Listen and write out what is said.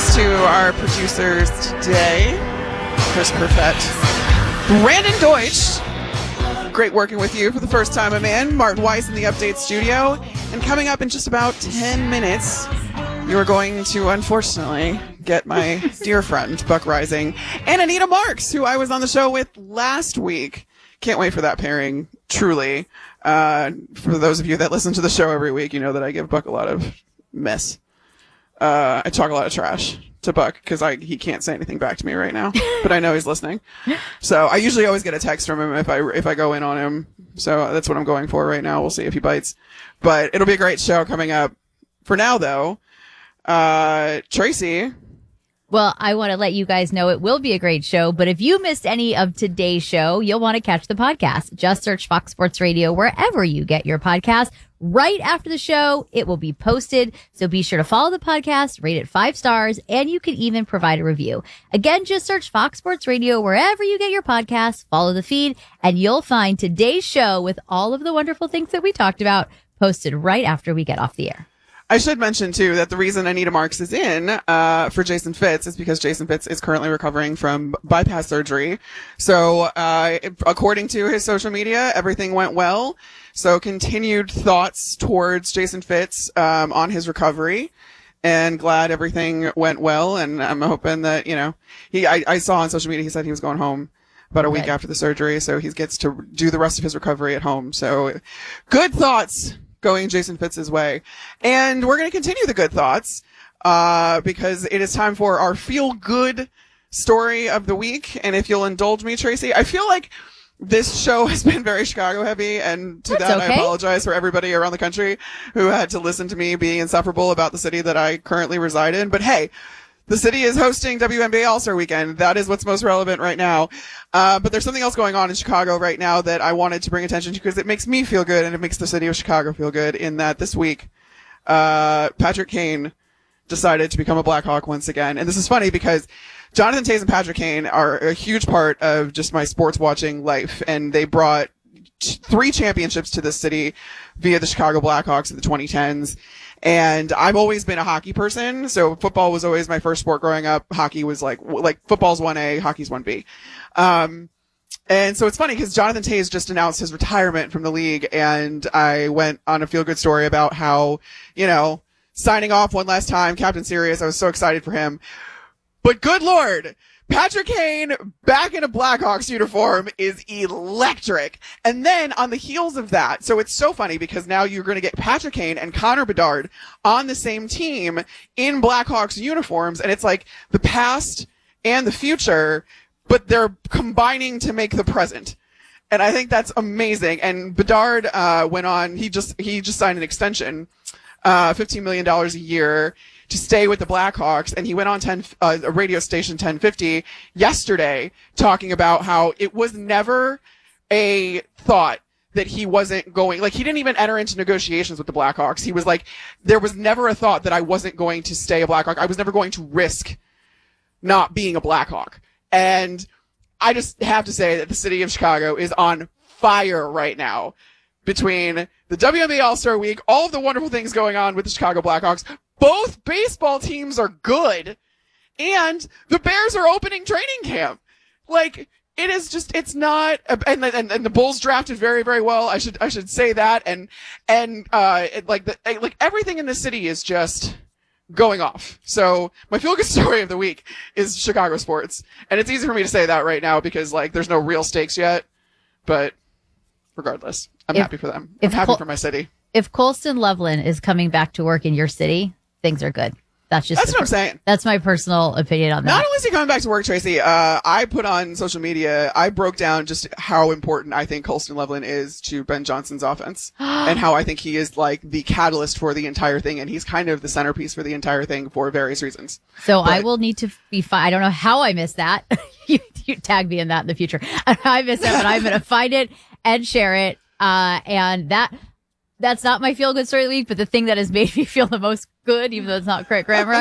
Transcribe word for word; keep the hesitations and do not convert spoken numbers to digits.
thanks to our producers today, Chris Perfett, Brandon Deutsch. Great working with you for the first time, I'm in. Martin Weiss in the Update Studio. And coming up in just about ten minutes, you are going to, unfortunately, get my dear friend, Buck Rising, and Anita Marks, who I was on the show with last week. Can't wait for that pairing, truly. Uh, for those of you that listen to the show every week, you know that I give Buck a lot of mess. Uh, I talk a lot of trash to Buck because I he can't say anything back to me right now, but I know he's listening. So I usually always get a text from him if I if I go in on him. So that's what I'm going for right now. We'll see if he bites, but it'll be a great show coming up. For now, though, uh, Tracy. Well, I want to let you guys know it will be a great show, but if you missed any of today's show, you'll want to catch the podcast. Just search Fox Sports Radio wherever you get your podcast. Right after the show, it will be posted. So be sure to follow the podcast, rate it five stars, and you can even provide a review. Again, just search Fox Sports Radio wherever you get your podcasts, follow the feed, and you'll find today's show with all of the wonderful things that we talked about posted right after we get off the air. I should mention, too, that the reason Anita Marks is in uh, for Jason Fitz is because Jason Fitz is currently recovering from bypass surgery. So uh, according to his social media, everything went well. So continued thoughts towards Jason Fitz um, on his recovery, and glad everything went well. And I'm hoping that, you know, he I, I saw on social media he said he was going home about a week after the surgery. So he gets to do the rest of his recovery at home. So good thoughts going Jason Fitz's way. And we're going to continue the good thoughts, uh, because it is time for our feel good story of the week. And if you'll indulge me, Tracy, I feel like this show has been very Chicago heavy. And to That's that, okay. I apologize for everybody around the country who had to listen to me being insufferable about the city that I currently reside in. But hey, the city is hosting W N B A All-Star Weekend. That is what's most relevant right now. Uh, but there's something else going on in Chicago right now that I wanted to bring attention to because it makes me feel good and it makes the city of Chicago feel good in that this week, uh, Patrick Kane decided to become a Blackhawk once again. And this is funny because Jonathan Toews and Patrick Kane are a huge part of just my sports watching life. And they brought t- three championships to this city via the Chicago Blackhawks in the twenty tens. And I've always been a hockey person, so football was always my first sport growing up. Hockey was like, like football's one A, hockey's one B. Um, and so it's funny because Jonathan Toews just announced his retirement from the league, and I went on a feel-good story about how, you know, signing off one last time, Captain Serious, I was so excited for him. But good Lord, Patrick Kane back in a Blackhawks uniform is electric. And then on the heels of that, so it's so funny because now you're going to get Patrick Kane and Connor Bedard on the same team in Blackhawks uniforms. And it's like the past and the future, but they're combining to make the present. And I think that's amazing. And Bedard, uh, went on, he just, he just signed an extension, uh, fifteen million dollars a year to stay with the Blackhawks, and he went on ten, uh, a radio station ten fifty yesterday talking about how it was never a thought that he wasn't going, like he didn't even enter into negotiations with the Blackhawks. He was like, there was never a thought that I wasn't going to stay a Blackhawk. I was never going to risk not being a Blackhawk. And I just have to say that the city of Chicago is on fire right now between the W N B A All-Star Week, all of the wonderful things going on with the Chicago Blackhawks. Both baseball teams are good, and the Bears are opening training camp. Like, it is just, it's not, and, and, and the Bulls drafted very, very well. I should, I should say that. And, and, uh, it, like the, like everything in the city is just going off. So my feel good story of the week is Chicago sports. And it's easy for me to say that right now because like there's no real stakes yet, but regardless, I'm if, happy for them. I'm happy Col- for my city. If Colston Loveland is coming back to work in your city, things are good. That's just That's what per- I'm saying. That's my personal opinion on that. Not only is he coming back to work, Tracy, uh, I put on social media, I broke down just how important I think Colston Loveland is to Ben Johnson's offense and how I think he is like the catalyst for the entire thing. And he's kind of the centerpiece for the entire thing for various reasons. So but, I will need to be fine. I don't know how I missed that. you, you tag me in that in the future. I missed that, but I'm going to find it and share it. Uh, and that, that's not my feel good story of the week, but the thing that has made me feel the most good, even though it's not correct grammar,